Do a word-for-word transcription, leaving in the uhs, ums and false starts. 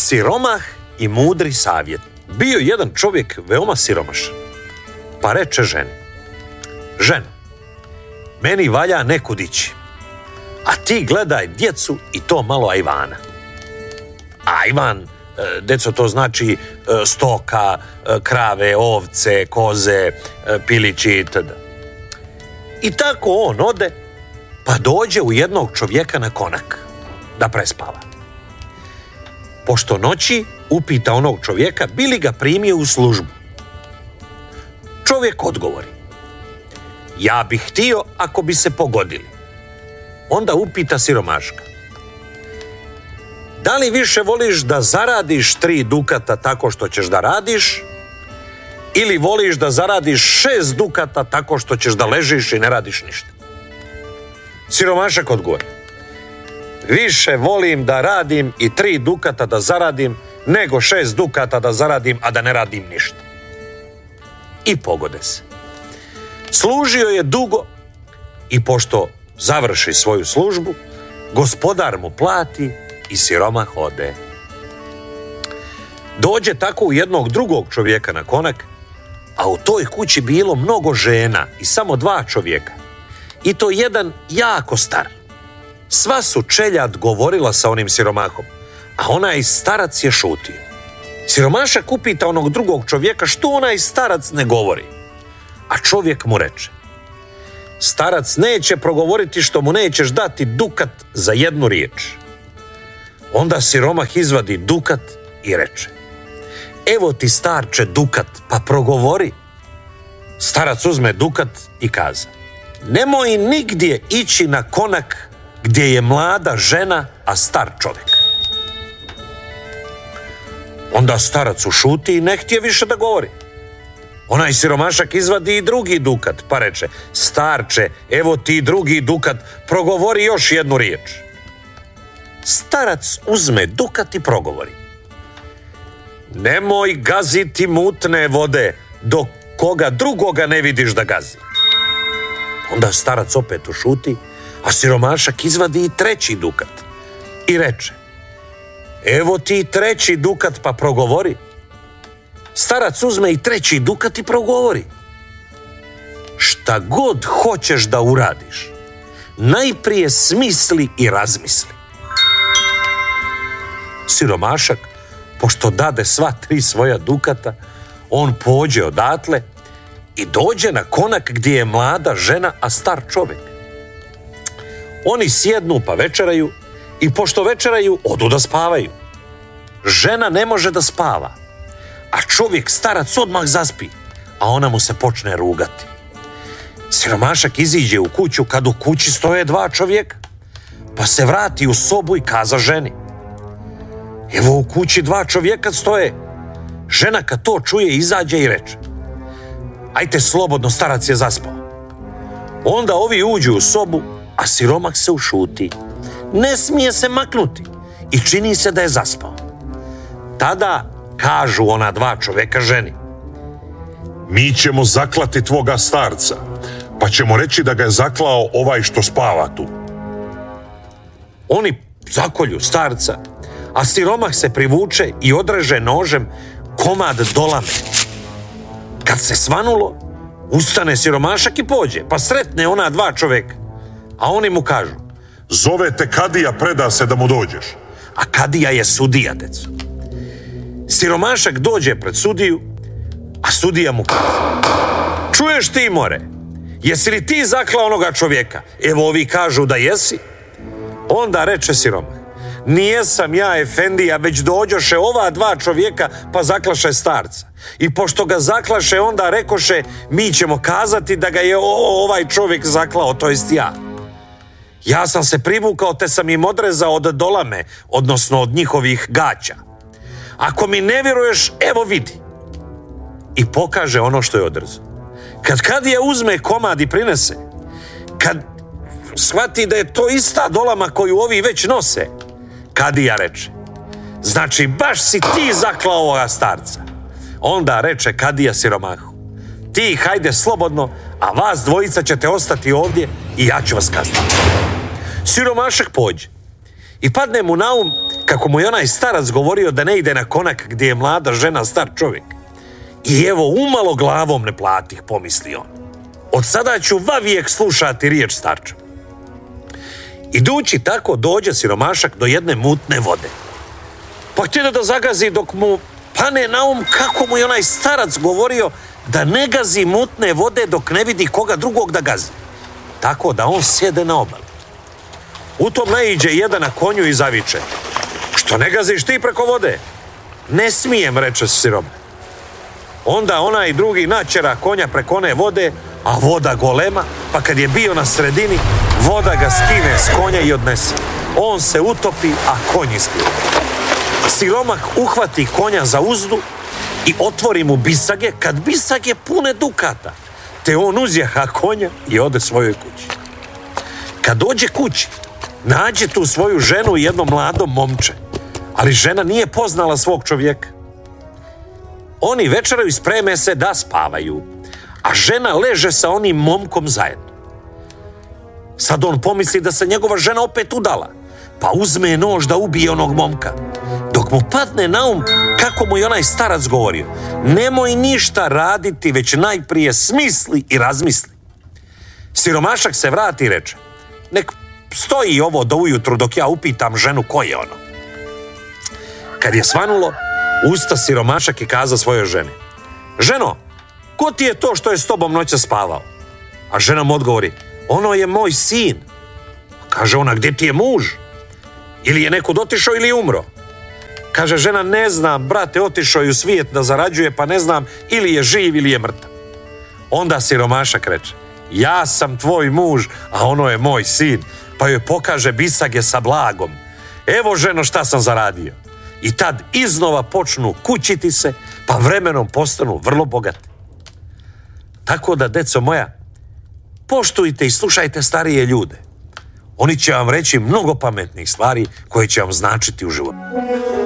Siromah i mudri savjet. Bio jedan čovjek veoma siromašan, pa reče ženi: ženo, meni valja nekud ići, a ti gledaj djecu i to malo ajvana. Ajvan, deco, to znači stoka, krave, ovce, koze, pilići itd. I tako on ode, pa dođe u jednog čovjeka na konak da prespava. Pošto noći upita onog čovjeka bi li ga primio u službu. Čovjek odgovori: ja bih htio ako bi se pogodili. Onda upita siromaška: da li više voliš da zaradiš tri dukata tako što ćeš da radiš, ili voliš da zaradiš šest dukata tako što ćeš da ležiš i ne radiš ništa? Siromašak odgovori: više volim da radim i tri dukata da zaradim, nego šest dukata da zaradim, a da ne radim ništa. I pogode se. Služio je dugo i pošto završi svoju službu, gospodar mu plati i siromah ode. Dođe tako u jednog drugog čovjeka na konak, a u toj kući bilo mnogo žena i samo dva čovjeka. I to jedan jako star. Sva su čeljad govorila sa onim siromahom, a onaj starac je šutio. Siromašak upita onog drugog čovjeka što onaj starac ne govori. A čovjek mu reče: starac neće progovoriti što mu nećeš dati dukat za jednu riječ. Onda siromah izvadi dukat i reče: evo ti, starče, dukat, pa progovori. Starac uzme dukat i kaza: nemoj nigdje ići na konak gdje je mlada žena, a star čovjek. Onda starac ušuti i ne htije više da govori. Onaj siromašak izvadi i drugi dukat, pa reče: starče, evo ti drugi dukat, progovori još jednu riječ. Starac uzme dukat i progovori: nemoj gaziti mutne vode dok koga drugoga ne vidiš da gazi. Onda starac opet ušuti, a siromašak izvadi i treći dukat i reče: evo ti treći dukat, pa progovori. Starac uzme i treći dukat i progovori: šta god hoćeš da uradiš, najprije smisli i razmisli. Siromašak, pošto dade sva tri svoja dukata, on pođe odatle i dođe na konak gdje je mlada žena, a star čovjek. Oni sjednu pa večeraju i pošto večeraju, odu da spavaju. Žena ne može da spava, a čovjek starac odmah zaspi, a ona mu se počne rugati. Siromašak iziđe u kuću kad u kući stoje dva čovjeka, pa se vrati u sobu i kaza ženi: evo u kući dva čovjeka stoje. Žena kad to čuje izađe i reče: ajte slobodno, starac je zaspao. Onda ovi uđu u sobu, a siromah se ušuti. Ne smije se maknuti i čini se da je zaspao. Tada kažu ona dva čovjeka ženi: mi ćemo zaklati tvoga starca, pa ćemo reći da ga je zaklao ovaj što spava tu. Oni zakolju starca, a siromah se privuče i odreže nožem komad dolame. Kad se svanulo, ustane siromašak i pođe, pa sretne ona dva čovjeka, a oni mu kažu: zove te kadija, preda se da mu dođeš. A kadija je sudija, deco. Siromašak dođe pred sudiju, a sudija mu kaže: čuješ ti, more, jesi li ti zaklao onoga čovjeka? Evo ovi kažu da jesi. Onda reče siromah: nijesam ja, efendija, već dođoše ova dva čovjeka pa zaklaše starca. I pošto ga zaklaše, onda rekoše: mi ćemo kazati da ga je o, ovaj čovjek zaklao, to jest ja. Ja sam se privukao te sam im odrezao od dolame, odnosno od njihovih gaća. Ako mi ne vjeruješ, evo vidi. I pokaže ono što je odrezao. Kad kadija uzme komad i prinese, kad shvati da je to ista dolama koju ovi već nose, kadija reče: znači baš si ti zaklao ovoga starca. Onda reče kadija siromahu: ti hajde slobodno, a vas dvojica ćete ostati ovdje i ja ću vas kazniti. Siromašak pođe I padne mu na um kako mu je onaj starac govorio da ne ide na konak gdje je mlada žena star čovjek. I evo, umalo glavom ne platih, pomisli on. Od sada ću vavijek slušati riječ starča. Idući tako dođe siromašak do jedne mutne vode. Pa htjede da zagazi dok mu pane na um kako mu je onaj starac govorio da ne gazi mutne vode dok ne vidi koga drugog da gazi. Tako da on sjede na obali. U tom naiđe jedan na konju i zaviče: što ne gaziš ti preko vode? Ne smijem, reče siroma. Onda onaj drugi načera konja preko one vode, a voda golema, pa kad je bio na sredini, voda ga skine s konja i odnese. On se utopi, a konj ispliva. Siromak uhvati konja za uzdu i otvori mu bisage, kad bisage pune dukata, te on uzjeha konja i ode svojoj kući. Kad dođe kući, nađe tu svoju ženu i jedno mlado momče, ali žena nije poznala svog čovjeka. Oni večeraju i spreme se da spavaju, a žena leže sa onim momkom zajedno. Sad on pomisli da se njegova žena opet udala, pa uzme nož da ubije onog momka. Dok mu padne na um kako mu je onaj starac govorio: nemoj ništa raditi, već najprije smisli i razmisli. Siromašak se vrati i reče: nek stoji ovo do ujutru dok ja upitam ženu ko je ono. Kad je svanulo, usta siromašak i kaza svojoj ženi: ženo, ko ti je to što je s tobom noća spavao? A žena mu odgovori: ono je moj sin. Kaže ona: gdje ti je muž? Ili je nekud otišao ili je umro? Kaže žena: ne znam, brate, otišao je u svijet da zarađuje, pa ne znam ili je živ ili je mrtav. Onda siromašak reče: ja sam tvoj muž, a ono je moj sin. Pa joj pokaže bisage sa blagom: evo ženo šta sam zaradio. I tad iznova počnu kućiti se, pa vremenom postanu vrlo bogati. Tako da, deco moja, poštujte i slušajte starije ljude. Oni će vam reći mnogo pametnih stvari koje će vam značiti u životu.